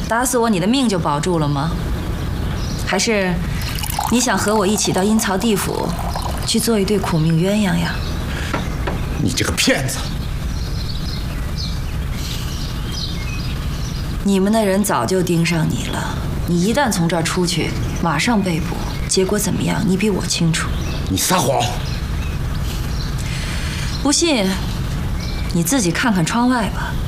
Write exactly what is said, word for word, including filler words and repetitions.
打死我，你的命就保住了吗？还是你想和我一起到阴曹地府去做一对苦命鸳鸯呀？ 你这个骗子！ 你们的人早就盯上你了，你一旦从这儿出去，马上被捕，结果怎么样？你比我清楚。 你撒谎！ 不信，你自己看看窗外吧。